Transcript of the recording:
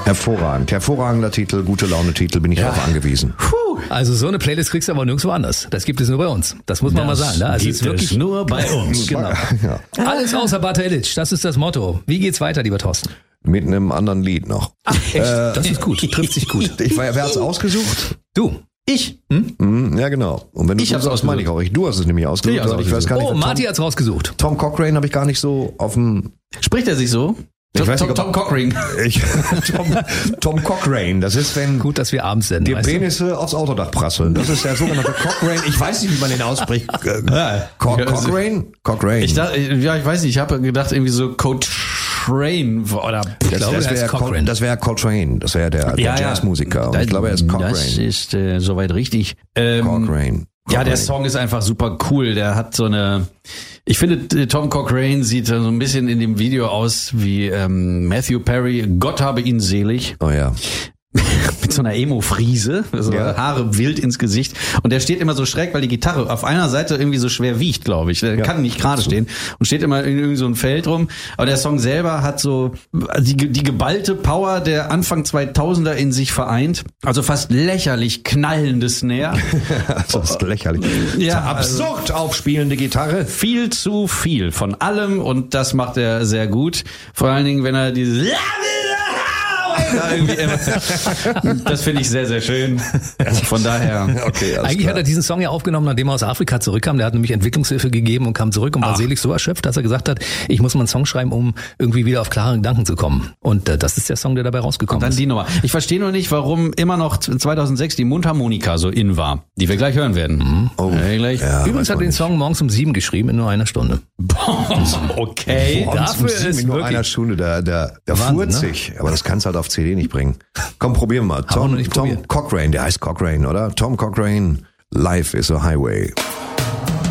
Hervorragend. Hervorragender Titel, gute Laune-Titel, bin ich darauf angewiesen. Also so eine Playlist kriegst du aber nirgendwo anders. Das gibt es nur bei uns. Das muss man mal sagen. Ne? Also gibt es wirklich nur bei uns. Genau. Ja. Alles außer Bata Illich, das ist das Motto. Wie geht's weiter, lieber Thorsten? Mit einem anderen Lied noch. Ach, echt? Das ist gut, trifft sich gut. Wer hat's ausgesucht? Du. Ich? Ja, genau. Und wenn du hab's das meine ich auch. Du hast es nämlich ausgesucht. Ich hab's Ich weiß gar nicht, Oh, Marty hat's rausgesucht. Tom Cochrane habe ich gar nicht so auf dem... Spricht er sich so? Ich weiß nicht, Tom Cochrane. Tom Cochrane, das ist, wenn Gut, dass wir abends sind. die weißt du? Penisse aufs Autodach prasseln. Das ist der sogenannte Cochrane. Ich weiß nicht, wie man den ausspricht. Cochrane? Cochrane. Ich weiß nicht, ich habe gedacht irgendwie so Coltrane oder... Das wäre Coltrane. Das wäre der Jazzmusiker. Und ich glaube, er ist Cochrane. Das ist soweit richtig. Cochrane. Ja, der Song ist einfach super cool. Der hat so eine... Ich finde, Tom Cochrane sieht so ein bisschen in dem Video aus wie Matthew Perry. Gott habe ihn selig. Oh ja. Mit so einer Emo-Friese, so Haare wild ins Gesicht. Und der steht immer so schräg, weil die Gitarre auf einer Seite irgendwie so schwer wiegt, glaube ich. Der kann nicht gerade stehen und steht immer in irgendwie so ein Feld rum. Aber der Song selber hat so die geballte Power der Anfang 2000er in sich vereint. Also fast lächerlich knallende Snare. Das ist lächerlich. Ja, absurd aufspielende Gitarre. Viel zu viel von allem und das macht er sehr gut. Vor allen Dingen, wenn er dieses das finde ich sehr, sehr schön. Von daher. Okay, Eigentlich klar. hat er diesen Song ja aufgenommen, nachdem er aus Afrika zurückkam. Der hat nämlich Entwicklungshilfe gegeben und kam zurück und war selig so erschöpft, dass er gesagt hat, ich muss mal einen Song schreiben, um irgendwie wieder auf klare Gedanken zu kommen. Und das ist der Song, der dabei rausgekommen Dann ist. die Nummer. Ich verstehe nur nicht, warum immer noch 2006 die Mundharmonika so in war, die wir gleich hören werden. Oh. Gleich. Ja, Übrigens weiß hat man den Song morgens um 7 geschrieben in nur einer Stunde. Okay. Dafür ist nur wirklich- einer Stunde, der Wahnsinn, furzig. Aber das kannst du halt auf CD nicht bringen. Komm, probieren wir mal. wir noch nicht Tom probiert. Cochrane, der heißt Cochrane, oder? Tom Cochrane, Life is a Highway.